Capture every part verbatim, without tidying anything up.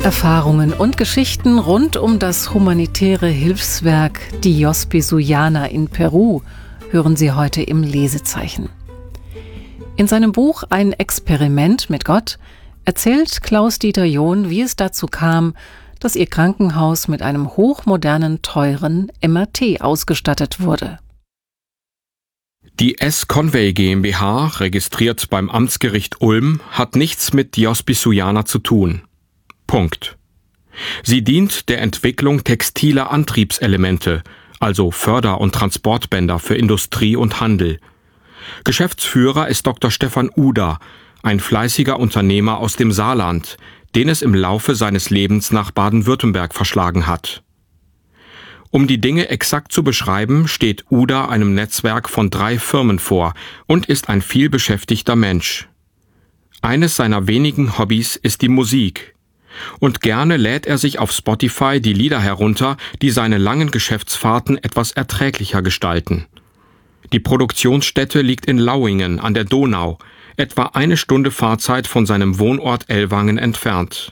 Erfahrungen und Geschichten rund um das humanitäre Hilfswerk Diospi Suyana in Peru hören Sie heute im Lesezeichen. In seinem Buch Ein Experiment mit Gott erzählt Klaus-Dieter John, wie es dazu kam, dass ihr Krankenhaus mit einem hochmodernen, teuren M R T ausgestattet wurde. Die S-Conway GmbH, registriert beim Amtsgericht Ulm, hat nichts mit Diospi Suyana zu tun. Punkt. Sie dient der Entwicklung textiler Antriebselemente, also Förder- und Transportbänder für Industrie und Handel. Geschäftsführer ist Doktor Stefan Uda, ein fleißiger Unternehmer aus dem Saarland, den es im Laufe seines Lebens nach Baden-Württemberg verschlagen hat. Um die Dinge exakt zu beschreiben, steht Uda einem Netzwerk von drei Firmen vor und ist ein vielbeschäftigter Mensch. Eines seiner wenigen Hobbys ist die Musik. Und gerne lädt er sich auf Spotify die Lieder herunter, die seine langen Geschäftsfahrten etwas erträglicher gestalten. Die Produktionsstätte liegt in Lauingen an der Donau, etwa eine Stunde Fahrzeit von seinem Wohnort Ellwangen entfernt.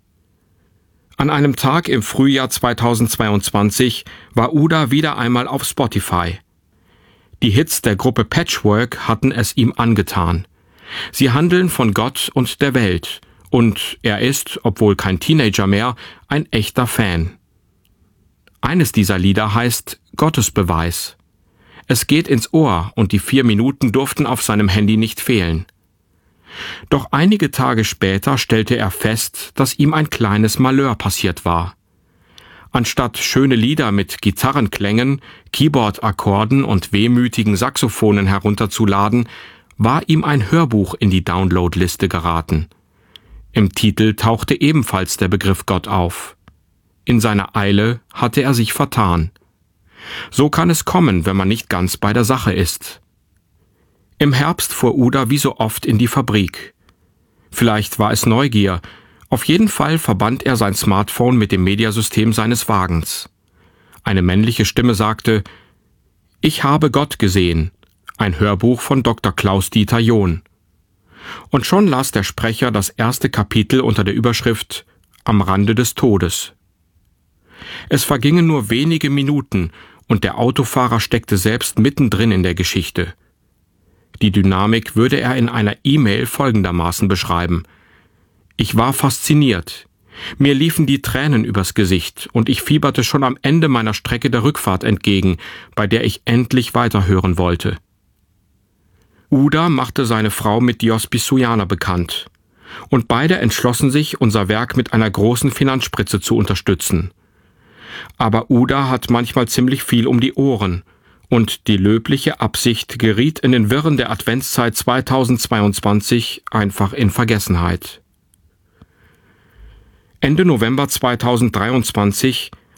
An einem Tag im Frühjahr zweitausendzweiundzwanzig war Uda wieder einmal auf Spotify. Die Hits der Gruppe Patchwork hatten es ihm angetan. Sie handeln von Gott und der Welt, und er ist, obwohl kein Teenager mehr, ein echter Fan. Eines dieser Lieder heißt Gottesbeweis. Es geht ins Ohr und die vier Minuten durften auf seinem Handy nicht fehlen. Doch einige Tage später stellte er fest, dass ihm ein kleines Malheur passiert war. Anstatt schöne Lieder mit Gitarrenklängen, Keyboard-Akkorden und wehmütigen Saxophonen herunterzuladen, war ihm ein Hörbuch in die Downloadliste geraten. Im Titel tauchte ebenfalls der Begriff Gott auf. In seiner Eile hatte er sich vertan. So kann es kommen, wenn man nicht ganz bei der Sache ist. Im Herbst fuhr Uda wie so oft in die Fabrik. Vielleicht war es Neugier. Auf jeden Fall verband er sein Smartphone mit dem Mediasystem seines Wagens. Eine männliche Stimme sagte: »Ich habe Gott gesehen«, ein Hörbuch von Doktor Klaus-Dieter John. Und schon las der Sprecher das erste Kapitel unter der Überschrift »Am Rande des Todes«. Es vergingen nur wenige Minuten und der Autofahrer steckte selbst mittendrin in der Geschichte. Die Dynamik würde er in einer E-Mail folgendermaßen beschreiben: »Ich war fasziniert. Mir liefen die Tränen übers Gesicht und ich fieberte schon am Ende meiner Strecke der Rückfahrt entgegen, bei der ich endlich weiterhören wollte.« Uda machte seine Frau mit Diospi Suyana bekannt. Und beide entschlossen sich, unser Werk mit einer großen Finanzspritze zu unterstützen. Aber Uda hat manchmal ziemlich viel um die Ohren. Und die löbliche Absicht geriet in den Wirren der Adventszeit zweitausendzweiundzwanzig einfach in Vergessenheit. Ende November zweitausenddreiundzwanzig